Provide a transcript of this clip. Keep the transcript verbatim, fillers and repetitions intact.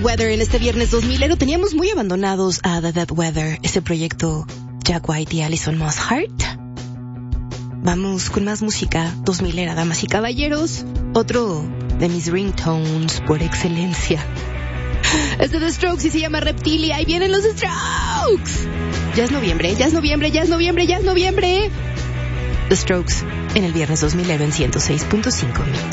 Weather en este viernes dos milero. Teníamos muy abandonados a The Dead Weather, ese proyecto Jack White y Alison Mosshart. Vamos con más música dos milera, damas y caballeros. Otro de mis ringtones por excelencia. Es de The Strokes y se llama Reptilia. Ahí vienen los Strokes. Ya es noviembre, ya es noviembre, ya es noviembre, ya es noviembre. The Strokes en el viernes dos milero en ciento seis punto cinco Mix.